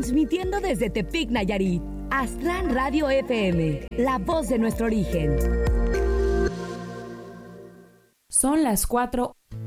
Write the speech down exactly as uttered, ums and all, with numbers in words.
Transmitiendo desde Tepic, Nayarit. Astran Radio F M, la voz de nuestro origen. Son las cuatro